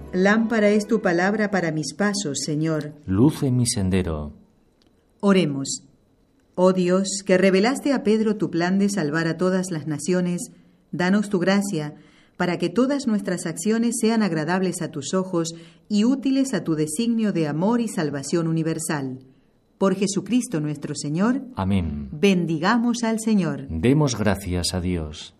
Lámpara es tu palabra para mis pasos, Señor. Luz en mi sendero. Oremos. Oh Dios, que revelaste a Pedro tu plan de salvar a todas las naciones, danos tu gracia para que todas nuestras acciones sean agradables a tus ojos y útiles a tu designio de amor y salvación universal. Por Jesucristo nuestro Señor. Amén. Bendigamos al Señor. Demos gracias a Dios.